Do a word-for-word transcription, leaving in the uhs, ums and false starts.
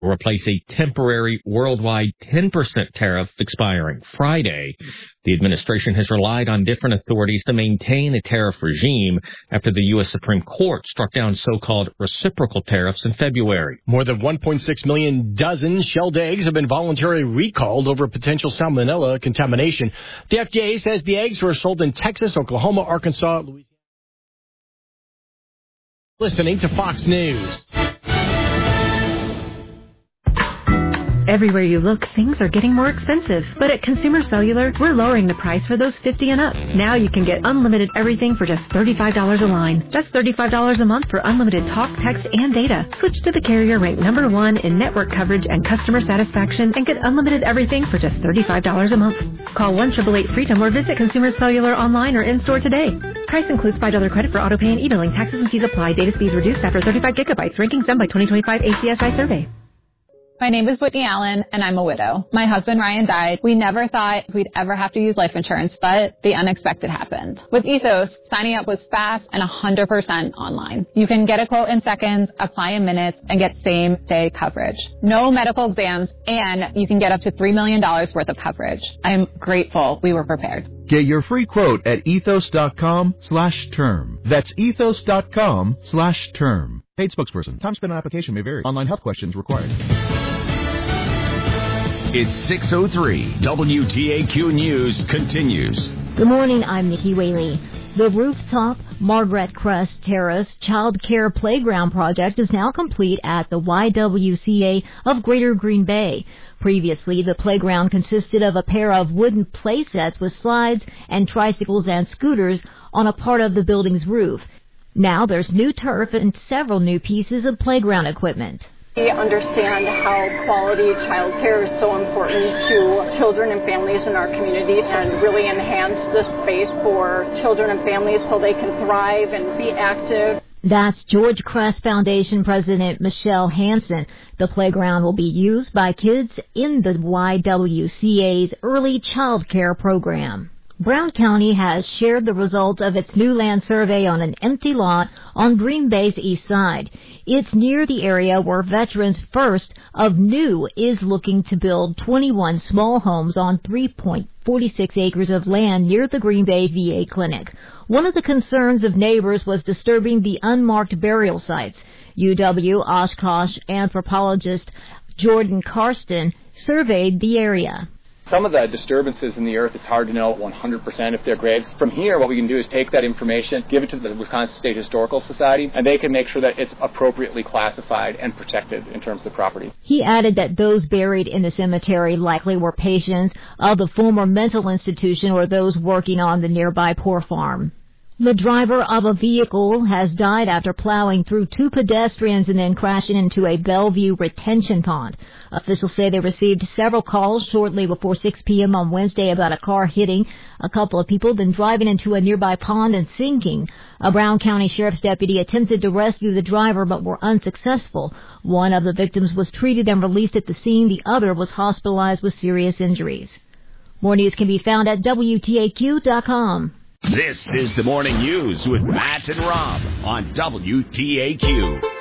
will replace a temporary worldwide ten percent tariff expiring Friday. The administration has relied on different authorities to maintain a tariff regime after the U S Supreme Court struck down so-called reciprocal tariffs in February. More than one point six million dozen shelled eggs have been voluntarily recalled over potential salmonella contamination. The F D A says the eggs were sold in Texas, Oklahoma, Arkansas, Louisiana. Listening to Fox News. Everywhere you look, things are getting more expensive. But at Consumer Cellular, we're lowering the price for those fifty and up. Now you can get unlimited everything for just thirty-five dollars a line. That's thirty-five dollars a month for unlimited talk, text, and data. Switch to the carrier ranked number one in network coverage and customer satisfaction and get unlimited everything for just thirty-five dollars a month. Call one eight eight eight freedom or visit Consumer Cellular online or in-store today. Price includes five dollars credit for auto pay and e-billing. Taxes and fees apply. Data speeds reduced after thirty-five gigabytes. Rankings done by twenty twenty-five A C S I survey. My name is Whitney Allen, and I'm a widow. My husband, Ryan, died. We never thought we'd ever have to use life insurance, but the unexpected happened. With Ethos, signing up was fast and one hundred percent online. You can get a quote in seconds, apply in minutes, and get same-day coverage. No medical exams, and you can get up to three million dollars worth of coverage. I'm grateful we were prepared. Get your free quote at ethos.com slash term. That's ethos.com slash term. Paid spokesperson. Time spent on application may vary. Online health questions required. It's six oh three. W T A Q News continues. Good morning, I'm Nikki Whaley. The rooftop Margaret Crest Terrace Child Care Playground project is now complete at the Y W C A of Greater Green Bay. Previously, the playground consisted of a pair of wooden play sets with slides and tricycles and scooters on a part of the building's roof. Now there's new turf and several new pieces of playground equipment. We understand how quality child care is so important to children and families in our communities and really enhance the space for children and families so they can thrive and be active. That's George Crest Foundation President Michelle Hansen. The playground will be used by kids in the Y W C A's Early Child Care Program. Brown County has shared the results of its new land survey on an empty lot on Green Bay's east side. It's near the area where Veterans First of New is looking to build twenty-one small homes on three point four six acres of land near the Green Bay V A clinic. One of the concerns of neighbors was disturbing the unmarked burial sites. U W Oshkosh anthropologist Jordan Karsten surveyed the area. Some of the disturbances in the earth, it's hard to know one hundred percent if they're graves. From here, what we can do is take that information, give it to the Wisconsin State Historical Society, and they can make sure that it's appropriately classified and protected in terms of the property. He added that those buried in the cemetery likely were patients of the former mental institution or those working on the nearby poor farm. The driver of a vehicle has died after plowing through two pedestrians and then crashing into a Bellevue retention pond. Officials say they received several calls shortly before six p.m. on Wednesday about a car hitting a couple of people, then driving into a nearby pond and sinking. A Brown County Sheriff's deputy attempted to rescue the driver but were unsuccessful. One of the victims was treated and released at the scene. The other was hospitalized with serious injuries. More news can be found at W T A Q dot com. This is the Morning News with Matt and Rob on W T A Q.